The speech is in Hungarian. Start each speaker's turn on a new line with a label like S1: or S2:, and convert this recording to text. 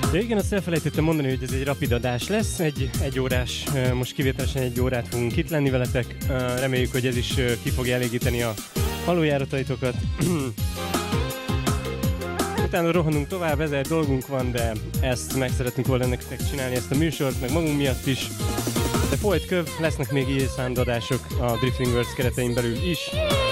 S1: Ja igen, azt elfelejtettem mondani, hogy ez egy rapid adás lesz, egy órás, most kivételesen egy órát fogunk itt lenni veletek. Reméljük, hogy ez is ki fogja elégíteni a aluljárataitokat. Utána rohanunk tovább, 1000 dolgunk van, de ezt meg szeretnénk volna nektek csinálni, ezt a műsort, meg magunk miatt is. De folyt köv, lesznek még ilyen számdadások a Drifting Worlds keretein belül is.